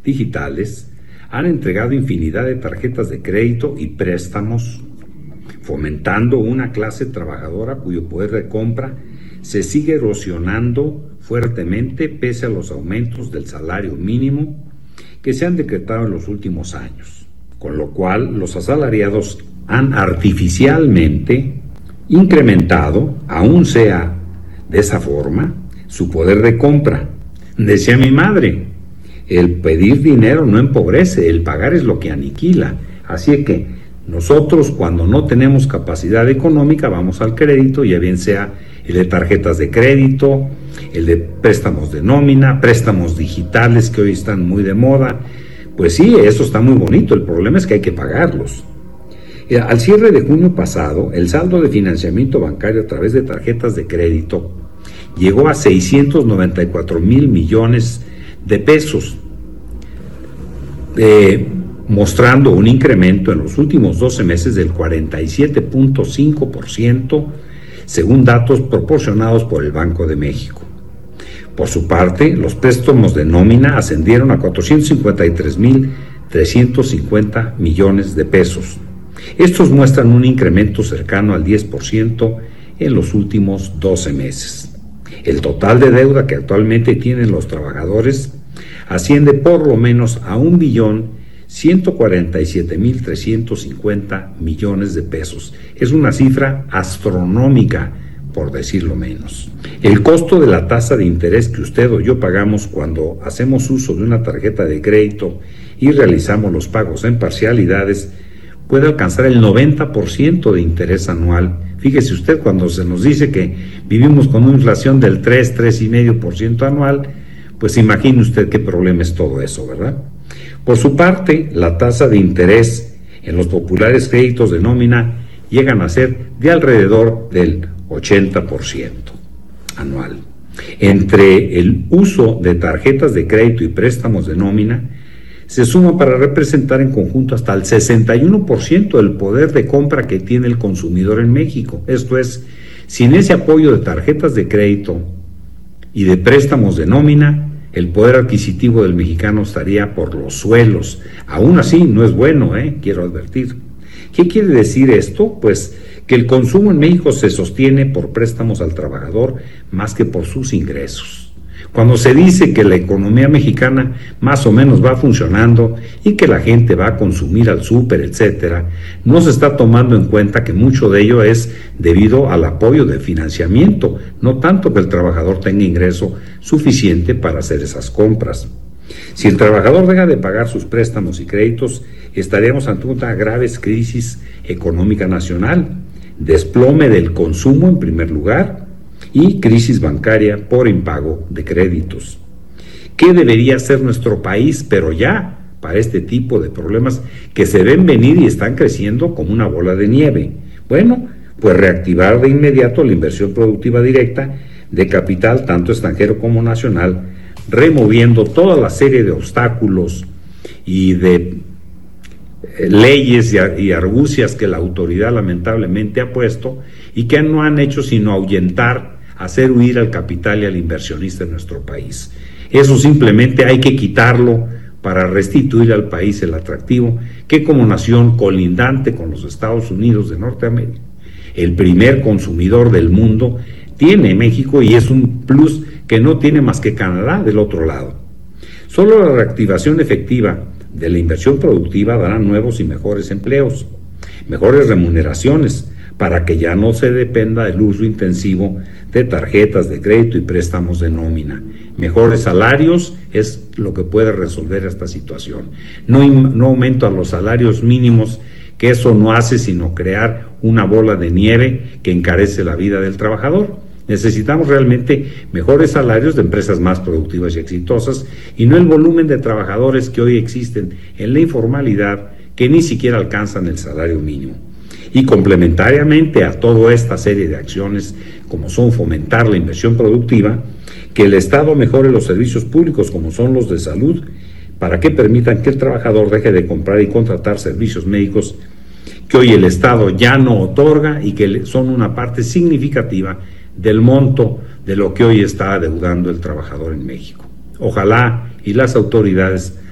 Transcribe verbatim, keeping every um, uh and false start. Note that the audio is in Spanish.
digitales han entregado infinidad de tarjetas de crédito y préstamos, fomentando una clase trabajadora cuyo poder de compra se sigue erosionando fuertemente pese a los aumentos del salario mínimo que se han decretado en los últimos años, con lo cual los asalariados han artificialmente incrementado, aún sea de esa forma, su poder de compra. Decía mi madre, el pedir dinero no empobrece, el pagar es lo que aniquila. Así que nosotros, cuando no tenemos capacidad económica, vamos al crédito, ya bien sea el de tarjetas de crédito, el de préstamos de nómina, préstamos digitales que hoy están muy de moda. Pues sí, eso está muy bonito, el problema es que hay que pagarlos. Al cierre de junio pasado, el saldo de financiamiento bancario a través de tarjetas de crédito llegó a seiscientos noventa y cuatro mil millones de pesos, eh, mostrando un incremento en los últimos doce meses del cuarenta y siete punto cinco por ciento, según datos proporcionados por el Banco de México. Por su parte, los préstamos de nómina ascendieron a cuatrocientos cincuenta y tres mil trescientos cincuenta millones de pesos. Estos muestran un incremento cercano al diez por ciento en los últimos doce meses. El total de deuda que actualmente tienen los trabajadores asciende por lo menos a un billón ciento cuarenta y siete mil trescientos cincuenta millones de pesos. Es una cifra astronómica, por decirlo menos. El costo de la tasa de interés que usted o yo pagamos cuando hacemos uso de una tarjeta de crédito y realizamos los pagos en parcialidades puede alcanzar el noventa por ciento de interés anual. Fíjese usted, cuando se nos dice que vivimos con una inflación del tres, tres coma cinco por ciento anual, pues imagine usted qué problema es todo eso, ¿verdad? Por su parte, la tasa de interés en los populares créditos de nómina llegan a ser de alrededor del ochenta por ciento anual. Entre el uso de tarjetas de crédito y préstamos de nómina, se suma para representar en conjunto hasta el sesenta y uno por ciento del poder de compra que tiene el consumidor en México. Esto es, sin ese apoyo de tarjetas de crédito y de préstamos de nómina, el poder adquisitivo del mexicano estaría por los suelos. Aún así, no es bueno, ¿eh? Quiero advertir. ¿Qué quiere decir esto? Pues que el consumo en México se sostiene por préstamos al trabajador más que por sus ingresos. Cuando se dice que la economía mexicana más o menos va funcionando y que la gente va a consumir al súper, etcétera, no se está tomando en cuenta que mucho de ello es debido al apoyo de financiamiento, no tanto que el trabajador tenga ingreso suficiente para hacer esas compras. Si el trabajador deja de pagar sus préstamos y créditos, estaríamos ante una grave crisis económica nacional, desplome del consumo en primer lugar, y crisis bancaria por impago de créditos. ¿Qué debería hacer nuestro país, pero ya, para este tipo de problemas que se ven venir y están creciendo como una bola de nieve? Bueno, pues reactivar de inmediato la inversión productiva directa de capital, tanto extranjero como nacional, removiendo toda la serie de obstáculos y de leyes y argucias que la autoridad lamentablemente ha puesto y que no han hecho sino ahuyentar, hacer huir al capital y al inversionista en nuestro país. Eso simplemente hay que quitarlo para restituir al país el atractivo que, como nación colindante con los Estados Unidos de Norteamérica, el primer consumidor del mundo, tiene México, y es un plus que no tiene más que Canadá del otro lado. Solo la reactivación efectiva de la inversión productiva dará nuevos y mejores empleos, mejores remuneraciones, para que ya no se dependa del uso intensivo de tarjetas de crédito y préstamos de nómina. Mejores salarios es lo que puede resolver esta situación. No, no aumento a los salarios mínimos, que eso no hace sino crear una bola de nieve que encarece la vida del trabajador. Necesitamos realmente mejores salarios de empresas más productivas y exitosas, y no el volumen de trabajadores que hoy existen en la informalidad que ni siquiera alcanzan el salario mínimo. Y complementariamente a toda esta serie de acciones, como son fomentar la inversión productiva, que el Estado mejore los servicios públicos como son los de salud, para que permitan que el trabajador deje de comprar y contratar servicios médicos que hoy el Estado ya no otorga y que son una parte significativa del monto de lo que hoy está adeudando el trabajador en México. Ojalá y las autoridades